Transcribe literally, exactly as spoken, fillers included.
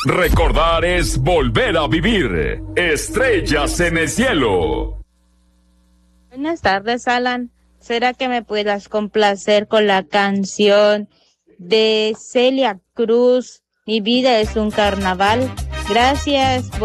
Recordar es volver a vivir. Estrellas en el cielo. Buenas tardes, Alan. ¿Será que me puedas complacer con la canción de Celia Cruz? Mi vida es un carnaval. Gracias.